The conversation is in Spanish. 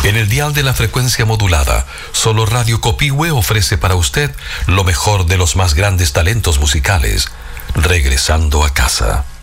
En el dial de la frecuencia modulada, solo Radio Copihue ofrece para usted lo mejor de los más grandes talentos musicales, regresando a casa.